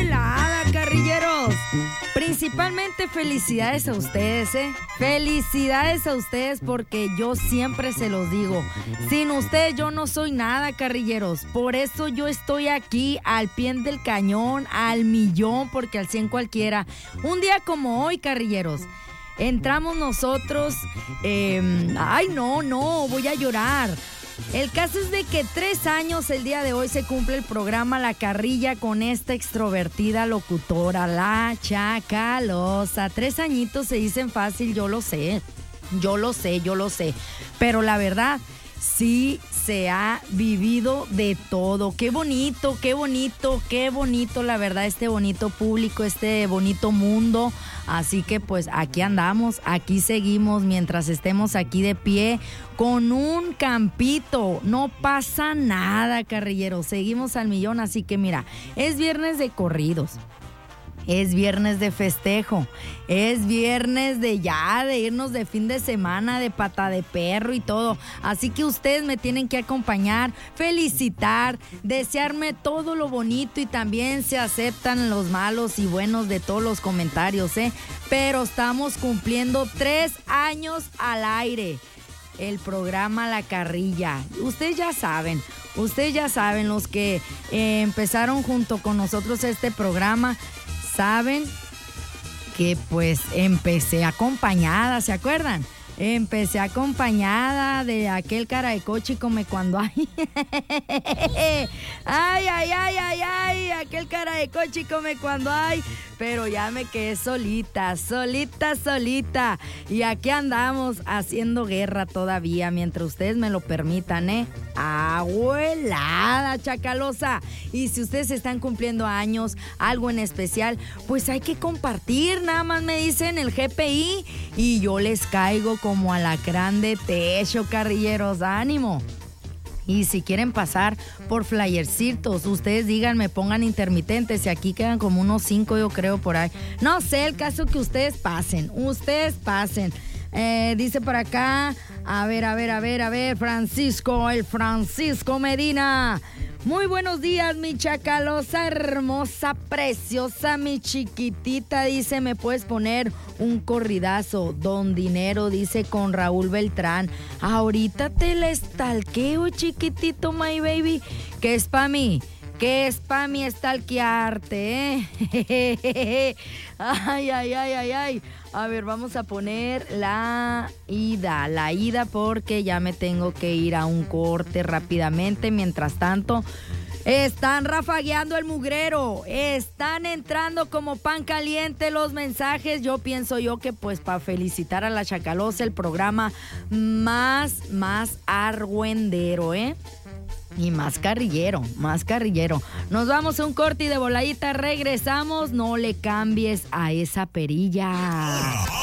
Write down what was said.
helada, carrilleros. Principalmente felicidades a ustedes, Felicidades a ustedes porque yo siempre se los digo. Sin ustedes yo no soy nada, carrilleros. Por eso yo estoy aquí al pie del cañón, al millón, porque al 100 cualquiera. Un día como hoy, carrilleros, entramos nosotros... Ay, no, voy a llorar. El caso es de que 3 años el día de hoy se cumple el programa La Carrilla con esta extrovertida locutora, la Chacalosa. 3 añitos se dicen fácil, yo lo sé. Pero la verdad, sí se ha vivido de todo. Qué bonito, la verdad, este bonito público, este bonito mundo. Así que pues aquí andamos, aquí seguimos mientras estemos aquí de pie con un campito. No pasa nada, carrilleros, seguimos al millón. Así que mira, es viernes de corridos. Es viernes de festejo, es viernes de irnos de fin de semana, de pata de perro y todo. Así que ustedes me tienen que acompañar, felicitar, desearme todo lo bonito y también se aceptan los malos y buenos de todos los comentarios, Pero estamos cumpliendo 3 años al aire. El programa La Carrilla. Ustedes ya saben, los que empezaron junto con nosotros este programa, saben que pues empecé acompañada, ¿se acuerdan? Empecé acompañada de aquel cara de coche come cuando hay. Ay, aquel cara de coche come cuando hay. Pero ya me quedé solita. Y aquí andamos haciendo guerra todavía, mientras ustedes me lo permitan, Abuelada, Chacalosa. Y si ustedes están cumpliendo años, algo en especial, pues hay que compartir. Nada más me dicen el GPI y yo les caigo como alacrán de techo, carrilleros. ¡Ánimo! Y si quieren pasar por flyercitos, ustedes díganme, pongan intermitentes. Y aquí quedan como unos 5, yo creo, por ahí. No sé, el caso que ustedes pasen. Dice por acá, a ver, Francisco Medina. Muy buenos días, mi Chacalosa hermosa, preciosa, mi chiquitita. Dice, ¿me puedes poner un corridazo? Don Dinero, dice, con Raúl Beltrán. Ahorita te la estalqueo, chiquitito, my baby. ¿Qué es pa' mí? ¿Qué es pa' mí estalquearte, Ay. A ver, vamos a poner la ida porque ya me tengo que ir a un corte rápidamente. Mientras tanto, están rafagueando el mugrero, están entrando como pan caliente los mensajes. Yo pienso que pues para felicitar a la Chacalosa, el programa más argüendero, y más carrillero. Nos vamos a un corte y de voladita regresamos. No le cambies a esa perilla.